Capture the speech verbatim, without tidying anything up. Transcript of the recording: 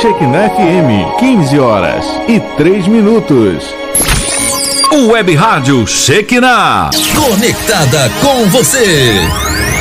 Shekinah F M, quinze horas e três minutos. Web Rádio Shekinah, conectada com você.